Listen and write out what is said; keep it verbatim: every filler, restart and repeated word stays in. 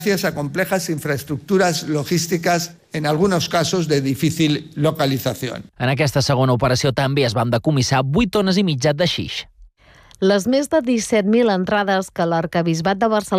gracias a complejas infraestructuras logísticas, en algunos casos de difícil localización. En aquesta segona operació també es van decomissar vuit tones i mitja de xix. Les més de disset mil entrades que l'Arquebisbat de Barcelona